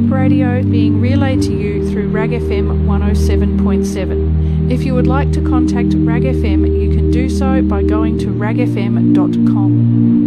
radio being relayed to you through RAG FM 107.7. If you would like to contact RAG FM, you can do so by going to ragfm.com.